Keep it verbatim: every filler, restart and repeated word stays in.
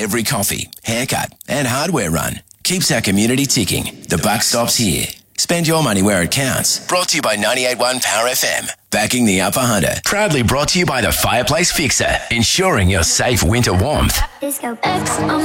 every coffee, haircut and hardware run keeps our community ticking. The buck stops here. Spend your money where it counts. Brought to you by ninety-eight point one Power F M. Backing the Upper Hunter. Proudly brought to you by the Fireplace Fixer. Ensuring your safe winter warmth. Disco X on